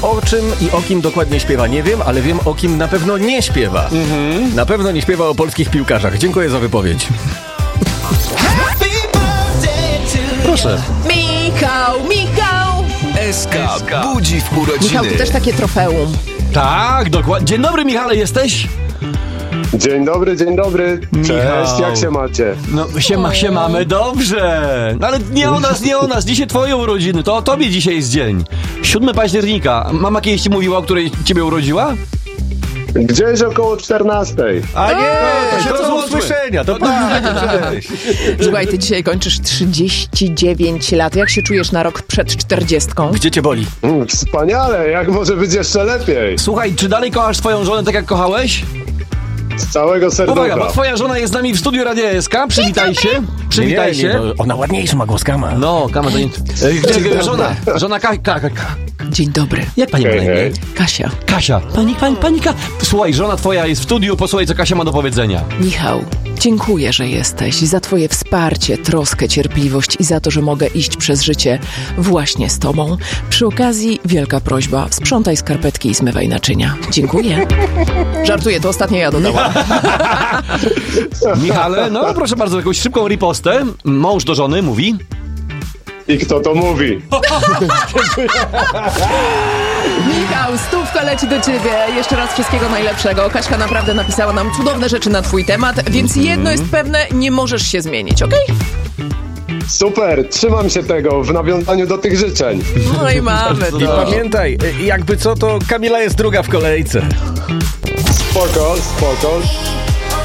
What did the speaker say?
O czym i o kim dokładnie śpiewa nie wiem, ale wiem, o kim na pewno nie śpiewa. Na pewno nie śpiewa o polskich piłkarzach. Dziękuję za wypowiedź. Proszę. Michał! SK budzi w urodziny. Michał, ty też takie trofeum. Tak, dokładnie. Dzień dobry, Michale, jesteś? Dzień dobry, dzień dobry. Cześć, Michał. jak się macie? No, się mamy dobrze. No, ale nie o nas. Dzisiaj twoje urodziny. To o tobie dzisiaj jest dzień. 7 października. Mama kiedyś ci mówiła, o której ciebie urodziła? Gdzieś około 14. A nie, to się to do rozłączmy. usłyszenia. To cześć. Słuchaj, ty dzisiaj kończysz 39 lat. Jak się czujesz na rok przed 40? Gdzie cię boli? Wspaniale, jak może być jeszcze lepiej? Słuchaj, czy dalej kochasz swoją żonę tak jak kochałeś? Z całego serducha. Uwaga, bo twoja żona jest z nami w studiu Radia SK. Przywitaj się. Przywitaj się. no, ona ładniejsza ma głos, Kama. No, Kama to nie... Żona Dzień dobry. Jak pani ma na imię? hej. Kasia. Kasia. Panika. Słuchaj, żona twoja jest w studiu, posłuchaj, co Kasia ma do powiedzenia. Michał, dziękuję, że jesteś, za twoje wsparcie, troskę, cierpliwość i za to, że mogę iść przez życie właśnie z tobą. Przy okazji wielka prośba, sprzątaj skarpetki i zmywaj naczynia. Dziękuję. Żartuję, to ostatnie ja dodałam. Michale, no proszę bardzo, jakąś szybką ripostę. Mąż do żony mówi... I kto to mówi? Michał, stówka leci do ciebie. Jeszcze raz wszystkiego najlepszego. Kaśka naprawdę napisała nam cudowne rzeczy na twój temat, więc jedno jest pewne, nie możesz się zmienić, okej? Super, trzymam się tego w nawiązaniu do tych życzeń. No i mamy I to. pamiętaj, jakby co, to Kamila jest druga w kolejce. Spoko.